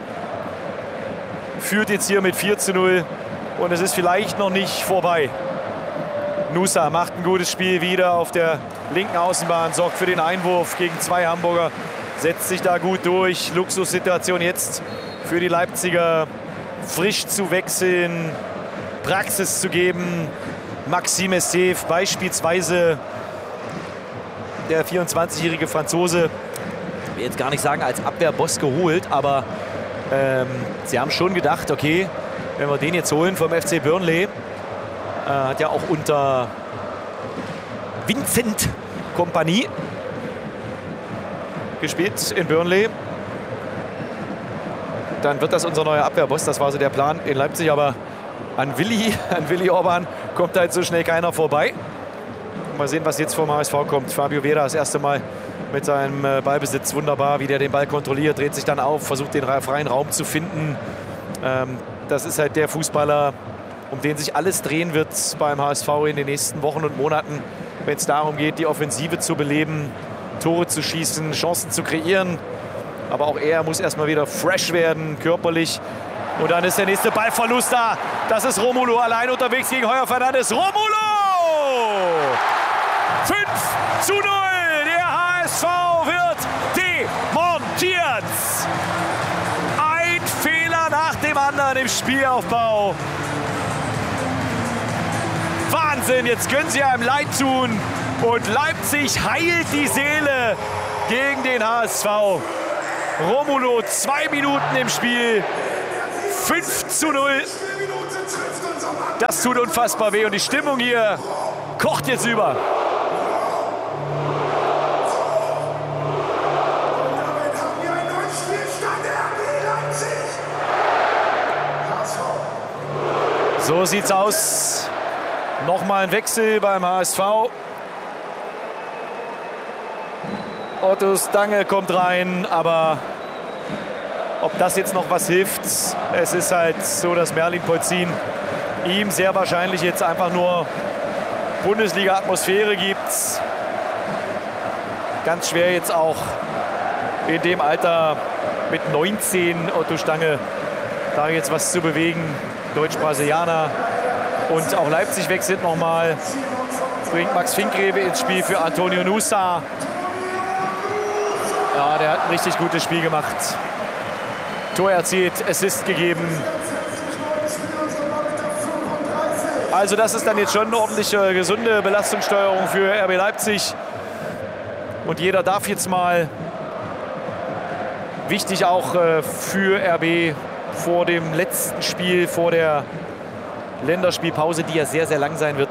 Führt jetzt hier mit vier zu null. Und es ist vielleicht noch nicht vorbei. Nusa macht ein gutes Spiel wieder auf der linken Außenbahn, sorgt für den Einwurf gegen zwei Hamburger, setzt sich da gut durch. Luxussituation jetzt für die Leipziger, frisch zu wechseln, Praxis zu geben. Maxime Esteve beispielsweise, der vierundzwanzigjährige Franzose, ich will jetzt gar nicht sagen als Abwehrboss geholt, aber ähm, sie haben schon gedacht, okay, wenn wir den jetzt holen vom F C Burnley, äh, hat ja auch unter Vincent Kompanie gespielt in Burnley. Dann wird das unser neuer Abwehrboss. Das war so der Plan in Leipzig. Aber an Willi, an Willi Orban kommt halt so schnell keiner vorbei. Mal sehen, was jetzt vom H S V kommt. Fabio Vieira das erste Mal mit seinem Ballbesitz. Wunderbar, wie der den Ball kontrolliert. Dreht sich dann auf, versucht den freien Raum zu finden. Ähm, das ist halt der Fußballer, um den sich alles drehen wird beim H S V in den nächsten Wochen und Monaten, wenn es darum geht, die Offensive zu beleben, Tore zu schießen, Chancen zu kreieren. Aber auch er muss erstmal wieder fresh werden, körperlich. Und dann ist der nächste Ballverlust da. Das ist Romulo allein unterwegs gegen Heuer Fernandes. Romulo! fünf zu null. Der H S V wird demontiert. Ein Fehler nach dem anderen im Spielaufbau. Wahnsinn, jetzt können sie einem leid tun. Und Leipzig heilt die Seele gegen den H S V. Romulo, zwei Minuten im Spiel, fünf zu null. Das tut unfassbar weh und die Stimmung hier kocht jetzt über. So sieht's aus. Nochmal ein Wechsel beim H S V. Otto Stange kommt rein, aber ob das jetzt noch was hilft, es ist halt so, dass Merlin Polzin ihm sehr wahrscheinlich jetzt einfach nur Bundesliga-Atmosphäre gibt. Ganz schwer jetzt auch in dem Alter mit neunzehn Otto Stange da jetzt was zu bewegen. Deutsch-Brasilianer. Und auch Leipzig wechselt nochmal. Bringt Max Finkgrebe ins Spiel für Antonio Nusa. Ja, der hat ein richtig gutes Spiel gemacht. Tor erzielt, Assist gegeben. Also das ist dann jetzt schon eine ordentliche, gesunde Belastungssteuerung für R B Leipzig. Und jeder darf jetzt mal, wichtig auch äh, für R B, vor dem letzten Spiel, vor der Länderspielpause, die ja sehr, sehr lang sein wird,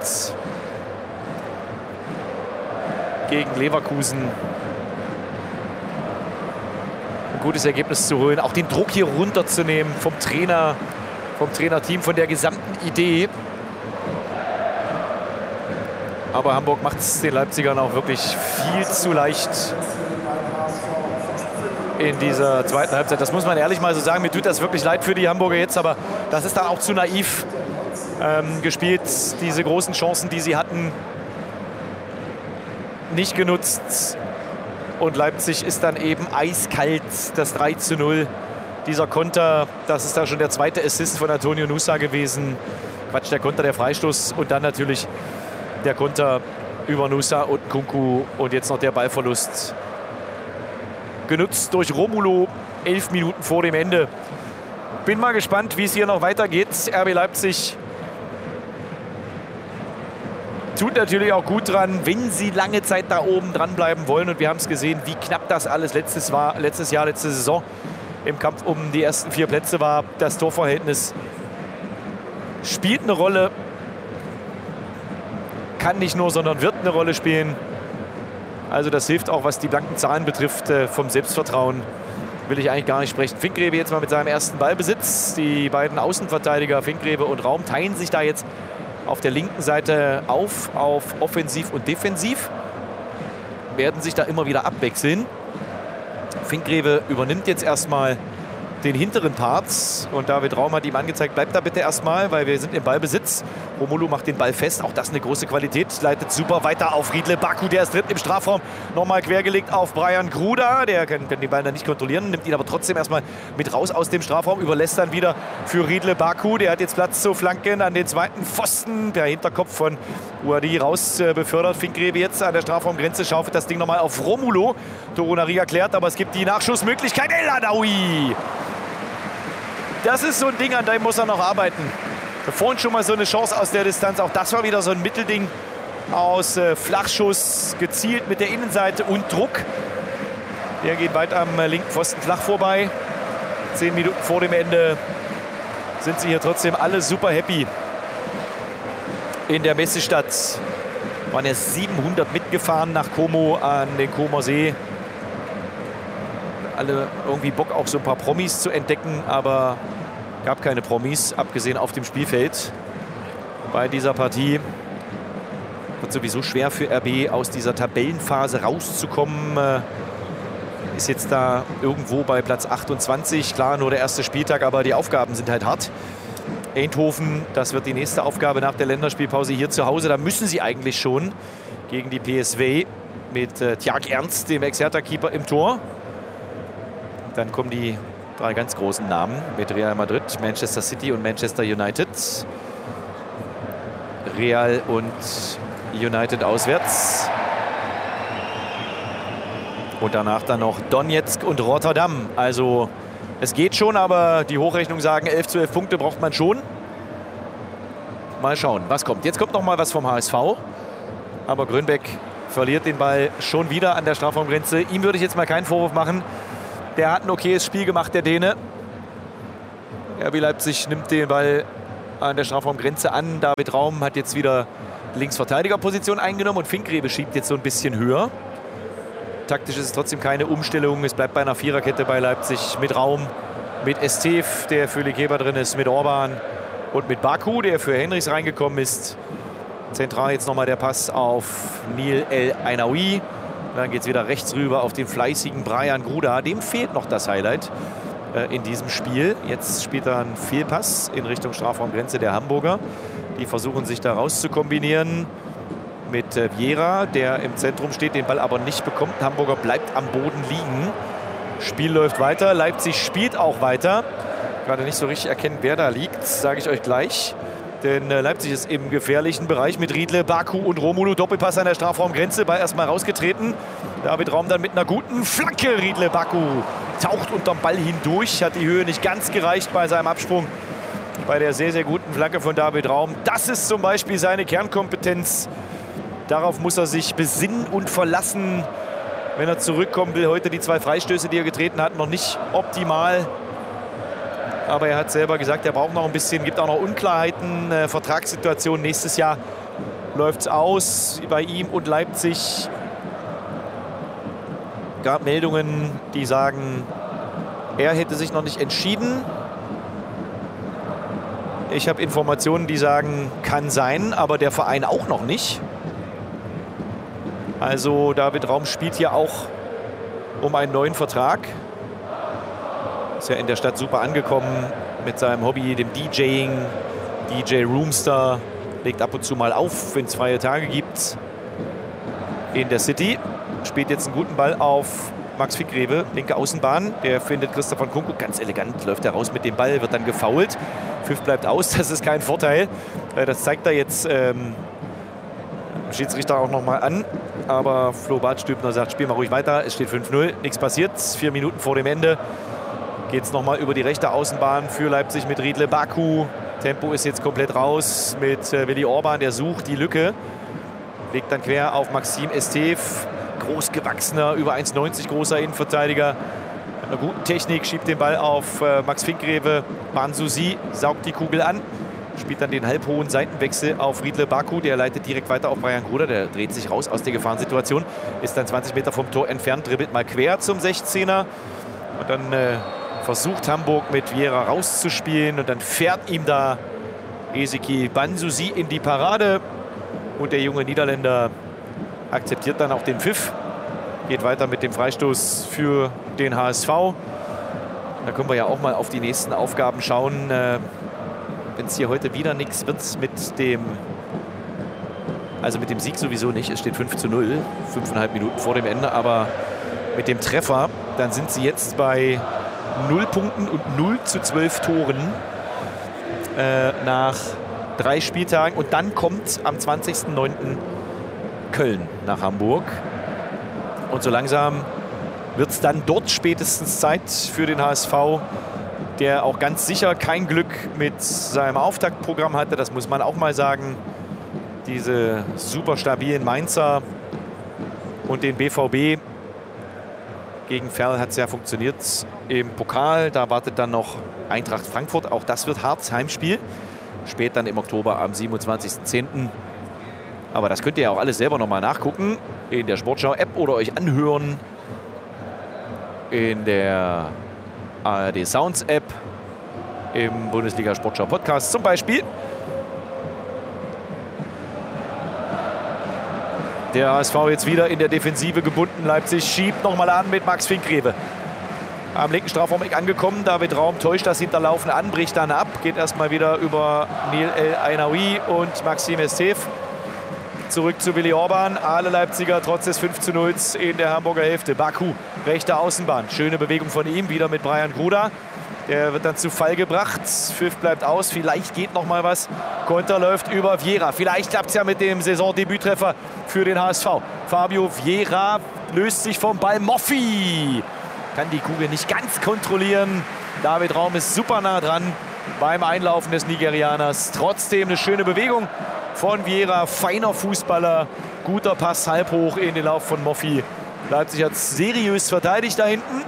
gegen Leverkusen ein gutes Ergebnis zu holen. Auch den Druck hier runterzunehmen vom Trainer, vom Trainerteam, von der gesamten Idee. Aber Hamburg macht es den Leipzigern auch wirklich viel zu leicht in dieser zweiten Halbzeit. Das muss man ehrlich mal so sagen. Mir tut das wirklich leid für die Hamburger jetzt, aber das ist dann auch zu naiv ähm, gespielt. Diese großen Chancen, die sie hatten, nicht genutzt. Und Leipzig ist dann eben eiskalt, das drei zu null. Dieser Konter, das ist dann schon der zweite Assist von Antonio Nusa gewesen. Quatsch, der Konter, der Freistoß und dann natürlich der Konter über Nusa und Kunku und jetzt noch der Ballverlust. Genutzt durch Romulo, elf Minuten vor dem Ende. Bin mal gespannt, wie es hier noch weitergeht. R B Leipzig tut natürlich auch gut dran, wenn sie lange Zeit da oben dranbleiben wollen. Und wir haben es gesehen, wie knapp das alles letztes, war, letztes Jahr, letzte Saison im Kampf um die ersten vier Plätze war. Das Torverhältnis spielt eine Rolle. Kann nicht nur, sondern wird eine Rolle spielen. Also das hilft auch, was die blanken Zahlen betrifft. Vom Selbstvertrauen will ich eigentlich gar nicht sprechen. Finkgrebe jetzt mal mit seinem ersten Ballbesitz. Die beiden Außenverteidiger, Finkgrebe und Raum, teilen sich da jetzt auf der linken Seite auf, auf Offensiv und Defensiv. Werden sich da immer wieder abwechseln. Finkgrebe übernimmt jetzt erstmal den hinteren Parts und David Raum hat ihm angezeigt, bleibt da bitte erstmal, weil wir sind im Ballbesitz. Romulo macht den Ball fest, auch das eine große Qualität, leitet super weiter auf Riedle Baku, der ist drin im Strafraum, nochmal quergelegt auf Brian Gruda, der kann, kann den Ball dann nicht kontrollieren, nimmt ihn aber trotzdem erstmal mit raus aus dem Strafraum, überlässt dann wieder für Riedle Baku, der hat jetzt Platz zu flanken an den zweiten Pfosten, der Hinterkopf von Uadi raus äh, befördert, Finkgrebe jetzt an der Strafraumgrenze, schaufelt das Ding nochmal auf Romulo, Torunariga klärt, aber es gibt die Nachschussmöglichkeit, El Adaoui! Das ist so ein Ding, an dem muss er noch arbeiten. Vorhin schon mal so eine Chance aus der Distanz. Auch das war wieder so ein Mittelding aus äh, Flachschuss, gezielt mit der Innenseite und Druck. Der geht weit am äh, linken Pfosten flach vorbei. Zehn Minuten vor dem Ende sind sie hier trotzdem alle super happy. In der Messestadt waren ja siebenhundert mitgefahren nach Como an den Comer See. Alle irgendwie Bock, auch so ein paar Promis zu entdecken, aber gab keine Promis, abgesehen auf dem Spielfeld. Bei dieser Partie wird sowieso schwer für R B, aus dieser Tabellenphase rauszukommen. Ist jetzt da irgendwo bei Platz achtundzwanzig. Klar, nur der erste Spieltag, aber die Aufgaben sind halt hart. Eindhoven, das wird die nächste Aufgabe nach der Länderspielpause hier zu Hause. Da müssen sie eigentlich schon gegen die P S V mit äh, Tjag Ernst, dem Ex-Hertha-Keeper, im Tor. Dann kommen die drei ganz großen Namen mit Real Madrid, Manchester City und Manchester United. Real und United auswärts. Und danach dann noch Donetsk und Rotterdam. Also es geht schon, aber die Hochrechnungen sagen, elf zu elf Punkte braucht man schon. Mal schauen, was kommt. Jetzt kommt noch mal was vom H S V. Aber Grönbeck verliert den Ball schon wieder an der Strafraumgrenze. Ihm würde ich jetzt mal keinen Vorwurf machen. Der hat ein okayes Spiel gemacht, der Däne. R B Leipzig nimmt den Ball an der Strafraumgrenze an. David Raum hat jetzt wieder Linksverteidigerposition eingenommen und Finkgrebe schiebt jetzt so ein bisschen höher. Taktisch ist es trotzdem keine Umstellung. Es bleibt bei einer Viererkette bei Leipzig mit Raum, mit Estef, der für Likeba drin ist, mit Orban und mit Baku, der für Henrichs reingekommen ist. Zentral jetzt nochmal der Pass auf Nil El Ainaoui. Dann geht es wieder rechts rüber auf den fleißigen Brian Gruda. Dem fehlt noch das Highlight äh, in diesem Spiel. Jetzt spielt er einen Fehlpass in Richtung Strafraumgrenze der Hamburger. Die versuchen sich da raus zu kombinieren mit äh, Vieira, der im Zentrum steht, den Ball aber nicht bekommt. Hamburger bleibt am Boden liegen. Spiel läuft weiter. Leipzig spielt auch weiter. Gerade nicht so richtig erkennen, wer da liegt, sage ich euch gleich. Denn äh, Leipzig ist im gefährlichen Bereich mit Riedle, Baku und Romulu. Doppelpass an der Strafraumgrenze, Ball erstmal rausgetreten. David Raum dann mit einer guten Flanke. Riedle, Baku taucht unterm Ball hindurch. Hat die Höhe nicht ganz gereicht bei seinem Absprung. Bei der sehr, sehr guten Flanke von David Raum. Das ist zum Beispiel seine Kernkompetenz. Darauf muss er sich besinnen und verlassen, wenn er zurückkommen will. Heute die zwei Freistöße, die er getreten hat, noch nicht optimal. Aber er hat selber gesagt, er braucht noch ein bisschen, gibt auch noch Unklarheiten, äh, Vertragssituation. Nächstes Jahr läuft es aus bei ihm und Leipzig. Gab Meldungen, die sagen, er hätte sich noch nicht entschieden. Ich habe Informationen, die sagen, kann sein, aber der Verein auch noch nicht. Also David Raum spielt hier auch um einen neuen Vertrag. Ist ja in der Stadt super angekommen mit seinem Hobby, dem DJing. D J Roomster legt ab und zu mal auf, wenn es freie Tage gibt. In der City spielt jetzt einen guten Ball auf Max Finkgrebe, linke Außenbahn. Der findet Christoph von Kunku ganz elegant, läuft er raus mit dem Ball, wird dann gefoult. Pfiff bleibt aus, das ist kein Vorteil. Das zeigt er jetzt ähm, Schiedsrichter auch noch mal an. Aber Flo Bartstübner sagt, spiel mal ruhig weiter. Es steht fünf null, nichts passiert. Vier Minuten vor dem Ende geht es noch mal über die rechte Außenbahn für Leipzig mit Riedle, Baku. Tempo ist jetzt komplett raus mit äh, Willi Orban, der sucht die Lücke. Legt dann quer auf Maxim Estef. Großgewachsener, über eins neunzig großer Innenverteidiger. Mit einer guten Technik schiebt den Ball auf äh, Max Finkgrebe. Bansusi saugt die Kugel an. Spielt dann den halbhohen Seitenwechsel auf Riedle, Baku. Der leitet direkt weiter auf Brian Gruda. Der dreht sich raus aus der Gefahrensituation. Ist dann zwanzig Meter vom Tor entfernt. Dribbelt mal quer zum sechzehner. Und dann äh, versucht Hamburg mit Vieira rauszuspielen. Und dann fährt ihm da Ezekiel Bansusi in die Parade. Und der junge Niederländer akzeptiert dann auch den Pfiff. Geht weiter mit dem Freistoß für den H S V. Da können wir ja auch mal auf die nächsten Aufgaben schauen. Äh, Wenn es hier heute wieder nichts wird mit dem, also mit dem Sieg sowieso nicht. Es steht fünf zu null, fünfeinhalb Minuten vor dem Ende. Aber mit dem Treffer, dann sind sie jetzt bei null Punkten und null zu zwölf Toren äh, nach drei Spieltagen. Und dann kommt am zwanzigsten neunten Köln nach Hamburg. Und so langsam wird es dann dort spätestens Zeit für den H S V, der auch ganz sicher kein Glück mit seinem Auftaktprogramm hatte. Das muss man auch mal sagen. Diese super stabilen Mainzer und den B V B. Gegen Ferl hat es ja funktioniert im Pokal. Da wartet dann noch Eintracht Frankfurt. Auch das wird hart, Heimspiel. Spät dann im Oktober am siebenundzwanzigsten zehnten Aber das könnt ihr ja auch alles selber noch mal nachgucken. In der Sportschau-App oder euch anhören. In der A R D Sounds App. Im Bundesliga Sportschau Podcast zum Beispiel. Der H S V jetzt wieder in der Defensive gebunden. Leipzig schiebt nochmal an mit Max Finkgrebe. Am linken Strafraumeck angekommen. David Raum täuscht das Hinterlaufen an, bricht dann ab. Geht erstmal wieder über Nil El Ainaoui und Maxim Estef. Zurück zu Willi Orban. Alle Leipziger trotz des fünf zu null in der Hamburger Hälfte. Baku, rechte Außenbahn. Schöne Bewegung von ihm. Wieder mit Brian Gruda. Der wird dann zu Fall gebracht. Pfiff bleibt aus. Vielleicht geht noch mal was. Konter läuft über Vieira. Vielleicht klappt es ja mit dem Saisondebüttreffer für den H S V. Fabio Vieira löst sich vom Ball. Moffi kann die Kugel nicht ganz kontrollieren. David Raum ist super nah dran. beim Einlaufen des Nigerianers. Trotzdem eine schöne Bewegung von Vieira, feiner Fußballer, guter Pass halb hoch in den Lauf von Moffi. Leipzig hat seriös verteidigt da hinten.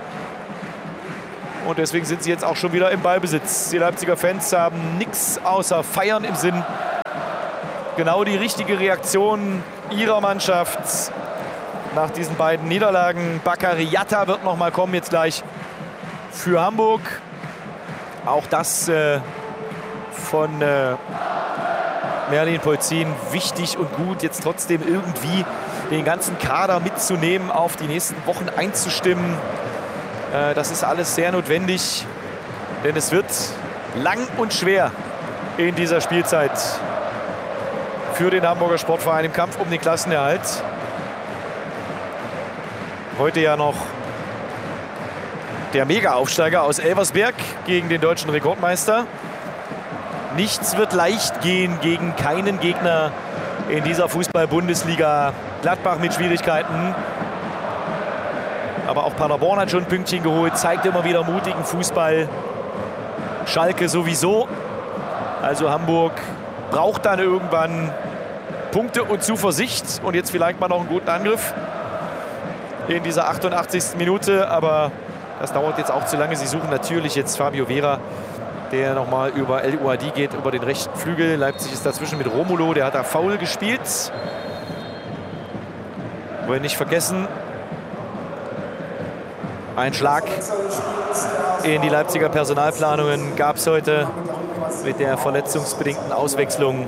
Und deswegen sind sie jetzt auch schon wieder im Ballbesitz. Die Leipziger Fans haben nichts außer Feiern im Sinn. Genau die richtige Reaktion ihrer Mannschaft nach diesen beiden Niederlagen. Bakary Yatta wird noch mal kommen jetzt gleich für Hamburg. Auch das äh, von äh, Merlin Polzin wichtig und gut, jetzt trotzdem irgendwie den ganzen Kader mitzunehmen, auf die nächsten Wochen einzustimmen. Äh, das ist alles sehr notwendig, denn es wird lang und schwer in dieser Spielzeit für den Hamburger Sportverein im Kampf um den Klassenerhalt. Heute ja noch der Mega-Aufsteiger aus Elversberg gegen den deutschen Rekordmeister. Nichts wird leicht gehen gegen keinen Gegner in dieser Fußball-Bundesliga. Gladbach mit Schwierigkeiten. Aber auch Paderborn hat schon ein Pünktchen geholt, zeigt immer wieder mutigen Fußball. Schalke sowieso. Also Hamburg braucht dann irgendwann Punkte und Zuversicht. Und jetzt vielleicht mal noch einen guten Angriff in dieser achtundachtzigsten Minute. Aber das dauert jetzt auch zu lange. Sie suchen natürlich jetzt Fabio Vieira, der nochmal über El Ouadi geht, über den rechten Flügel. Leipzig ist dazwischen mit Romulo, der hat da faul gespielt. Wollen nicht vergessen, ein Schlag in die Leipziger Personalplanungen gab es heute mit der verletzungsbedingten Auswechslung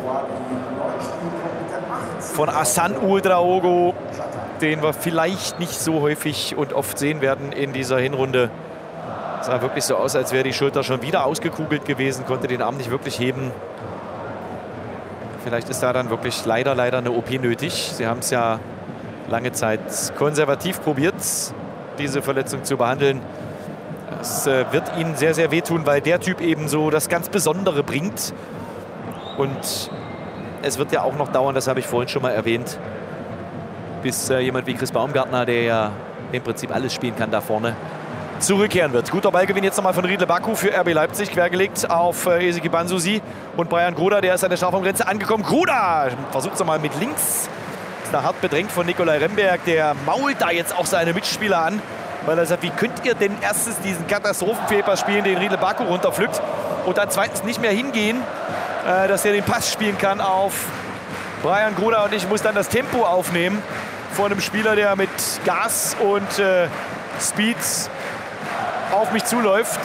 von Hassan Ouedraogo, den wir vielleicht nicht so häufig und oft sehen werden in dieser Hinrunde. Es sah wirklich so aus, als wäre die Schulter schon wieder ausgekugelt gewesen, konnte den Arm nicht wirklich heben. Vielleicht ist da dann wirklich leider, leider eine O P nötig. Sie haben es ja lange Zeit konservativ probiert, diese Verletzung zu behandeln. Es äh, wird ihnen sehr, sehr wehtun, weil der Typ eben so das ganz Besondere bringt. Und es wird ja auch noch dauern, das habe ich vorhin schon mal erwähnt, bis äh, jemand wie Chris Baumgartner, der ja im Prinzip alles spielen kann da vorne, zurückkehren wird. Guter Ballgewinn jetzt nochmal von Riedle Baku für R B Leipzig, quergelegt auf äh, Ezeki Banzusi und Brian Gruda, der ist an der Strafraumgrenze angekommen. Gruda versucht es nochmal mit links. Ist da hart bedrängt von Nikolai Remberg, der mault da jetzt auch seine Mitspieler an, weil er sagt, wie könnt ihr denn erstens diesen Katastrophenfehlpass spielen, den Riedle Baku runterpflückt, und dann zweitens nicht mehr hingehen, äh, dass er den Pass spielen kann auf Brian Gruda, und ich muss dann das Tempo aufnehmen von einem Spieler, der mit Gas und äh, Speed auf mich zuläuft.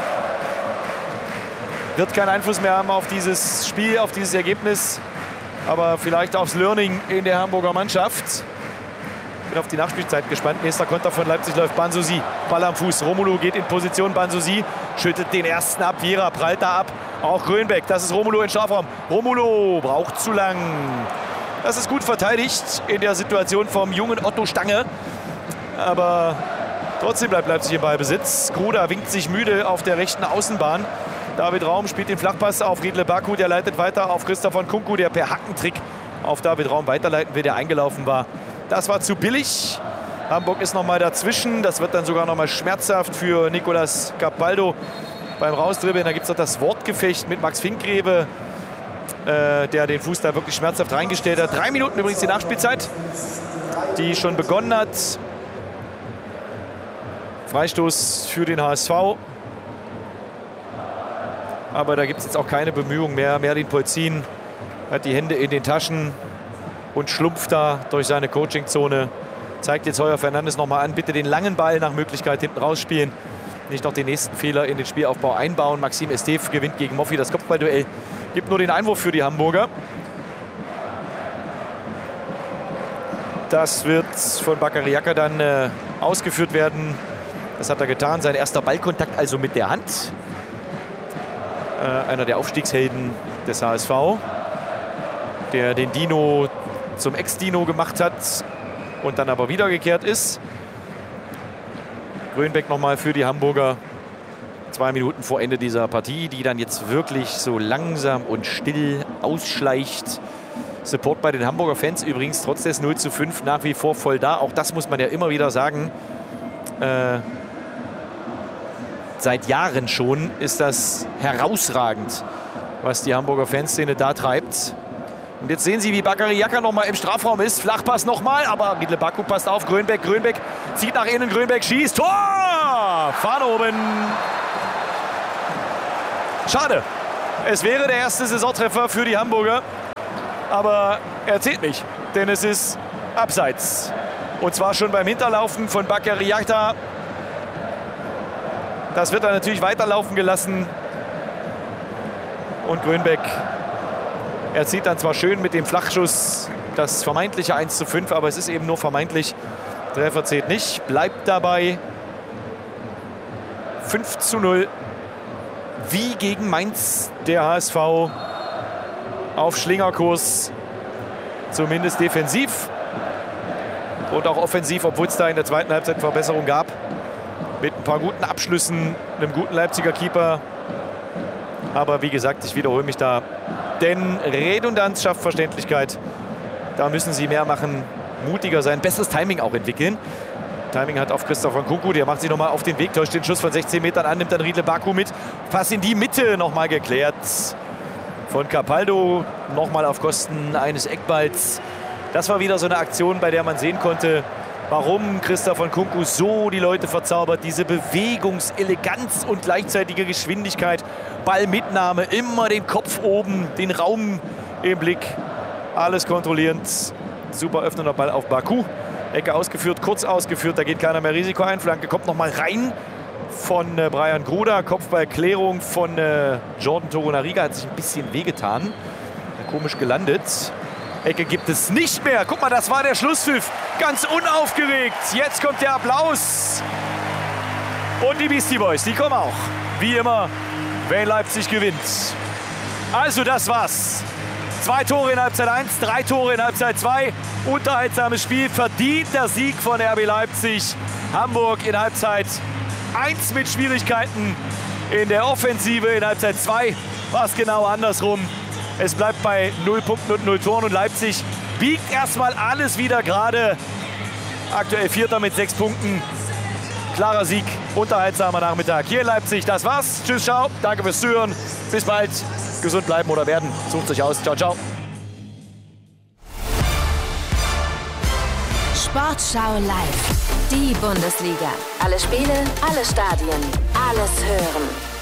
Wird keinen Einfluss mehr haben auf dieses Spiel, auf dieses Ergebnis, aber vielleicht aufs Learning in der Hamburger Mannschaft. Bin auf die Nachspielzeit gespannt. Nächster Konter von Leipzig läuft Banzusi. Ball am Fuß. Romulo geht in Position. Banzusi schüttet den ersten ab. Vieira prallt da ab. Auch Grönbeck. Das ist Romulo in Strafraum. Romulo braucht zu lang. Das ist gut verteidigt in der Situation vom jungen Otto Stange. Aber trotzdem bleibt Leipzig im Ballbesitz. Gruda winkt sich müde auf der rechten Außenbahn. David Raum spielt den Flachpass auf Riedle Baku. Der leitet weiter auf Christoph Nkunku, der per Hackentrick auf David Raum weiterleiten will, der eingelaufen war. Das war zu billig. Hamburg ist noch mal dazwischen. Das wird dann sogar noch mal schmerzhaft für Nicolas Capaldo beim Rausdribbeln. Da gibt es noch das Wortgefecht mit Max Finkgrebe, äh, der den Fuß da wirklich schmerzhaft reingestellt hat. Drei Minuten übrigens die Nachspielzeit, die schon begonnen hat. Freistoß für den H S V. Aber da gibt es jetzt auch keine Bemühungen mehr. Merlin Polzin hat die Hände in den Taschen und schlumpft da durch seine Coachingzone. Zeigt jetzt Heuer Fernandes noch mal an, bitte den langen Ball nach Möglichkeit hinten rausspielen. Nicht noch den nächsten Fehler in den Spielaufbau einbauen. Maxim Estef gewinnt gegen Moffi das Kopfballduell. Gibt nur den Einwurf für die Hamburger. Das wird von Bakary Yatta dann äh, ausgeführt werden. Das hat er getan. Sein erster Ballkontakt also mit der Hand. Äh, einer der Aufstiegshelden des H S V, der den Dino zum Ex-Dino gemacht hat und dann aber wiedergekehrt ist. Grönbeck nochmal für die Hamburger. Zwei Minuten vor Ende dieser Partie, die dann jetzt wirklich so langsam und still ausschleicht. Support bei den Hamburger Fans übrigens trotz des null zu fünf nach wie vor voll da. Auch das muss man ja immer wieder sagen. Äh, seit Jahren schon ist das herausragend, was die Hamburger Fanszene da treibt. Und jetzt sehen Sie, wie Bakary Yaka noch mal im Strafraum ist. Flachpass nochmal, aber Riedle Baku passt auf. Grönbeck, Grönbeck zieht nach innen, Grönbeck schießt. Tor! Fahne oben. Schade. Es wäre der erste Saisontreffer für die Hamburger. Aber er zählt nicht, denn es ist abseits. Und zwar schon beim Hinterlaufen von Bakary Yaka. Das wird dann natürlich weiterlaufen gelassen. Und Grönbeck erzielt dann zwar schön mit dem Flachschuss das vermeintliche eins zu fünf, aber es ist eben nur vermeintlich. Treffer zählt nicht, bleibt dabei. fünf zu null. Wie gegen Mainz der H S V auf Schlingerkurs. Zumindest defensiv und auch offensiv, obwohl es da in der zweiten Halbzeit Verbesserung gab. Mit ein paar guten Abschlüssen, einem guten Leipziger Keeper. Aber wie gesagt, ich wiederhole mich da. Denn Redundanz schafft Verständlichkeit. Da müssen sie mehr machen, mutiger sein, besseres Timing auch entwickeln. Timing hat auf Christoph Nkunku, der macht sich nochmal auf den Weg, täuscht den Schuss von sechzehn Metern an, nimmt dann Riedle Baku mit. Pass in die Mitte nochmal geklärt von Capaldo, nochmal auf Kosten eines Eckballs. Das war wieder so eine Aktion, bei der man sehen konnte, warum Christoph Nkunku so die Leute verzaubert. Diese Bewegungseleganz und gleichzeitige Geschwindigkeit. Ballmitnahme, immer den Kopf oben, den Raum im Blick. Alles kontrollierend. Super öffnender Ball auf Baku. Ecke ausgeführt, kurz ausgeführt, da geht keiner mehr Risiko ein. Flanke kommt noch mal rein von äh, Brian Gruder. Kopfballklärung von äh, Jordan Torunariga, hat sich ein bisschen wehgetan. Komisch gelandet. Ecke gibt es nicht mehr. Guck mal, das war der Schlusspfiff. Ganz unaufgeregt. Jetzt kommt der Applaus. Und die Beastie Boys, die kommen auch. Wie immer, wenn Leipzig gewinnt. Also das war's. Zwei Tore in Halbzeit eins, drei Tore in Halbzeit zwei. Unterhaltsames Spiel, verdienter Sieg von R B Leipzig. Hamburg in Halbzeit eins mit Schwierigkeiten in der Offensive. In Halbzeit zwei war es genau andersrum. Es bleibt bei null Punkten und null Toren und Leipzig biegt erstmal alles wieder gerade. Aktuell Vierter mit sechs Punkten. Klarer Sieg, unterhaltsamer Nachmittag hier in Leipzig. Das war's. Tschüss, ciao. Danke fürs Zuhören. Bis bald. Gesund bleiben oder werden. Sucht euch aus. Ciao, ciao. Sportschau live. Die Bundesliga. Alle Spiele, alle Stadien, alles hören.